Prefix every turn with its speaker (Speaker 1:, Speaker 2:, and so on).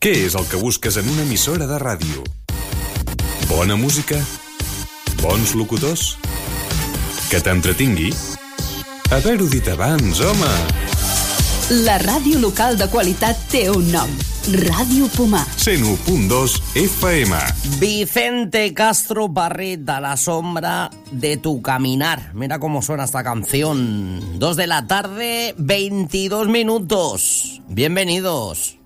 Speaker 1: Què és el que busques en una emissora de ràdio? Bona música? Bons locutors? Que t'entretingui? Haver-ho dit abans, home!
Speaker 2: La ràdio local de qualitat té un nom. Ràdio Pomar.
Speaker 1: 101.2 FM.
Speaker 3: Vicente Castro Barret, de la sombra de tu caminar. Mira cómo suena esta canción. 2 de la tarde, 22 minutos. Bienvenidos.